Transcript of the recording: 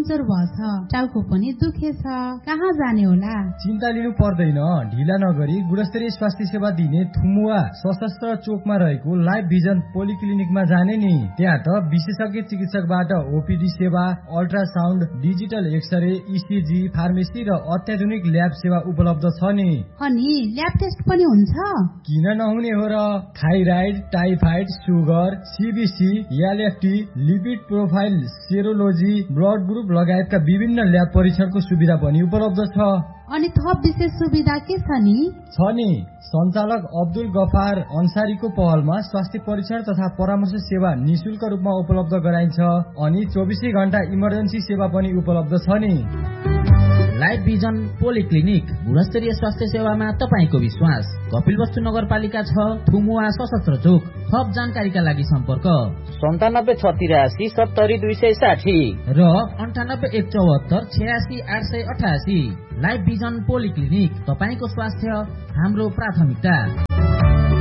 कमजोर भएछ, टाउको पनि दुखेछ, कहाँ जाने होला? चिन्ता लिनु पर्दैन, ढिला नगरी गुणस्तरीय स्वास्थ्य सेवा दिने थुमुवा सशस्त्र चोकमा रहेको लाइफ भिजन पोलिक्लिनिकमा जाने नि। त्यहाँ त विशेषज्ञ चिकित्सकबाट ओपीडी सेवा, ultrasound, digital x-ray, ECG, pharmacy र अत्याधुनिक ल्याब सेवा उपलब्ध छ नि। अनि ल्याब टेस्ट पनि हुन्छ? किन नहुने हो र। Thyroid, typhoid, sugar, CBC, LFT, lipid profile, सेरोलोजी, blood group लगायतका विभिन्न ल्याब परीक्षणको सुविधा पनि उपलब्ध छ। अनि थप विशेष सुविधा के छ नि? सञ्चालक अब्दुल गफार अन्सारीको पहलमा स्वास्थ्य परीक्षण तथा परामर्श सेवा निशुल्क रूपमा उपलब्ध गराइन्छ। अनि 24 घण्टा इमर्जेन्सी सेवा पनि उपलब्ध छ नि। लाइफ भिजन पोलिक्लिनिक, गुणस्तरीय स्वास्थ्य सेवामा तपाईको विश्वास। कपिलवस्तु नगरपालिका 6, थुमुवा सशस्त्र चोक। थप जानकारीका लागि सम्पर्क 97 683 70 260 र 98 174 86 888। लाइफ भिजन पोलिक्लिनिक, तपाईको स्वास्थ्य हाम्रो प्राथमिकता।